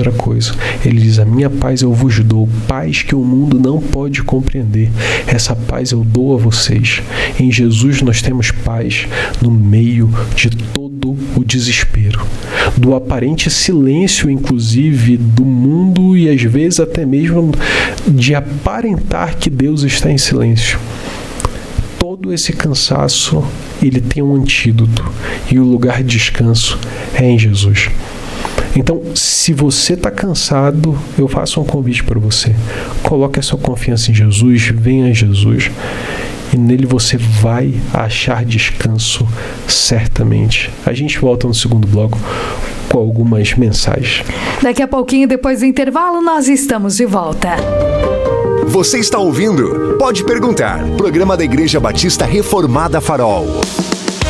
outra coisa. Ele diz: a minha paz eu vos dou, paz que o mundo não pode compreender. Essa paz eu dou a vocês. Em Jesus nós temos paz no meio de todo o desespero, do aparente silêncio, inclusive, do mundo, e às vezes até mesmo de aparentar que Deus está em silêncio. Todo esse cansaço, ele tem um antídoto, e o lugar de descanso é em Jesus. Então, se você está cansado, eu faço um convite para você. Coloque a sua confiança em Jesus, venha a Jesus, e nele você vai achar descanso certamente. A gente volta no segundo bloco com algumas mensagens. Daqui a pouquinho, depois do intervalo, nós estamos de volta. Você está ouvindo? Pode Perguntar, programa da Igreja Batista Reformada Farol.